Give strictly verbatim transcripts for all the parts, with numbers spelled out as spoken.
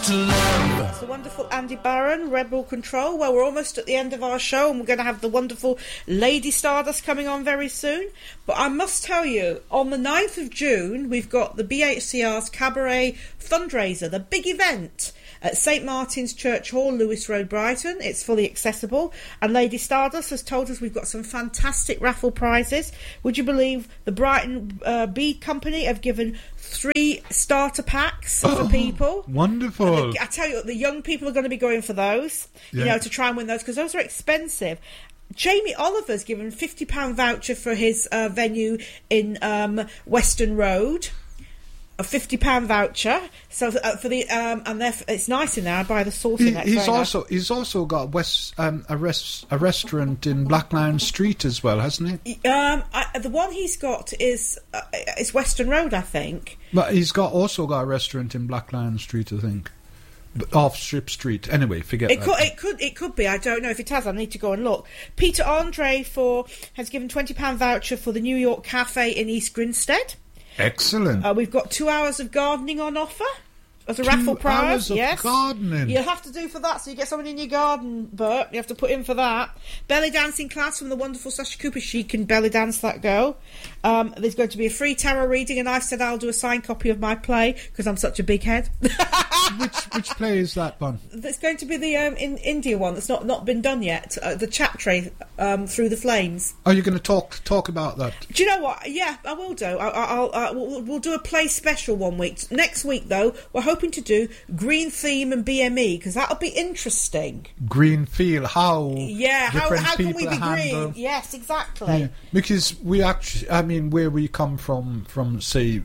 to love. It's the wonderful Andy Barron, Rebel Control. Well, we're almost at the end of our show, and we're going to have the wonderful Lady Stardust coming on very soon. But I must tell you, on the ninth of June, we've got the B H C R's Cabaret fundraiser, the big event at St Martin's Church Hall, Lewis Road, Brighton. It's fully accessible, and Lady Stardust has told us we've got some fantastic raffle prizes. Would you believe the Brighton uh, Bead Company have given three starter packs oh, for people? Wonderful. I tell you, the young people are going to be going for those, yeah. you know, to try and win those, because those are expensive. Jamie Oliver's given fifty pounds voucher for his uh, venue in um, Western Road. A fifty pounds voucher, so uh, for the um, and it's nice in there. I buy the sauce in he, it. He's also nice. He's also got West um, a res, a restaurant in Black Lion Street as well, hasn't he? Um, I, the one he's got is uh, is Western Road, I think. But he's got also got a restaurant in Black Lion Street, I think, off Strip Street. Anyway, forget it. that. Could, it could it could be. I don't know if it has. I need to go and look. Peter Andre for has given twenty pounds voucher for the New York Cafe in East Grinstead. Excellent. Uh, we've got two hours of gardening on offer as a two raffle prize. Hours of yes, gardening. You'll have to do for that, so you get someone in your garden, Bert. You have to put in for that. Belly dancing class from the wonderful Sasha Cooper. She can belly dance that girl. Um, there's going to be a free tarot reading, and I've said I'll do a signed copy of my play because I'm such a big head. which which play is that one? It's going to be the um, in India one that's not, not been done yet. Uh, the Chaptre um, Through the Flames. Are you going to talk talk about that? Do you know what? Yeah, I will do. I, I'll uh, we'll, we'll do a play special one week. Next week, though, we're hoping to do green theme and B M E because that'll be interesting. Green feel how? Yeah, how how can we be handle, green? Yes, exactly. Yeah, because we actually, I mean, where we come from, from say.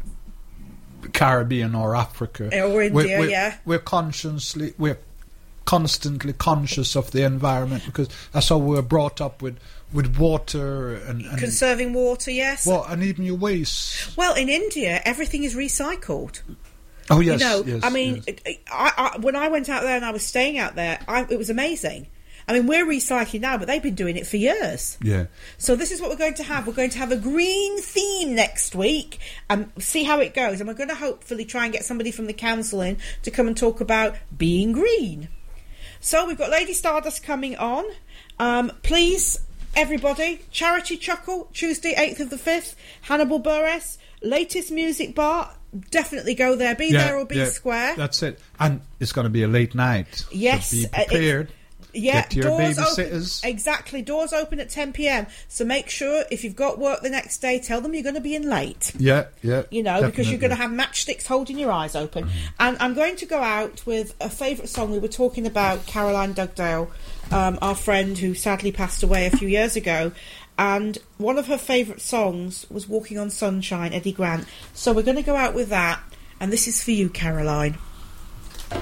Caribbean or Africa or India, we're, we're, yeah. We're consciously, we're constantly conscious of the environment because that's how we're brought up with with water and, and conserving water. Yes. Well, and even your waste. Well, in India, everything is recycled. Oh yes, you know. yes, I mean, yes. I, I, when I went out there and I was staying out there, I, it was amazing. I mean, we're recycling now, but they've been doing it for years. Yeah. So this is what we're going to have. We're going to have a green theme next week and see how it goes. And we're going to hopefully try and get somebody from the council in to come and talk about being green. So we've got Lady Stardust coming on. Um, please, everybody, Charity Chuckle, Tuesday, eighth of the fifth, Hannibal Buress, latest music bar. Definitely go there. Be yeah, there or be yeah, square. That's it. And it's going to be a late night. Yes. So be prepared. Uh, Yeah, Get to your doors babysitters. Open, exactly. Doors open at ten p.m. So make sure if you've got work the next day, tell them you're going to be in late. Yeah, yeah. You know, definitely. Because you're going to have matchsticks holding your eyes open. Mm-hmm. And I'm going to go out with a favourite song. We were talking about Caroline Dugdale, um, our friend who sadly passed away a few years ago. And one of her favourite songs was Walking on Sunshine, Eddie Grant. So we're going to go out with that. And this is for you, Caroline.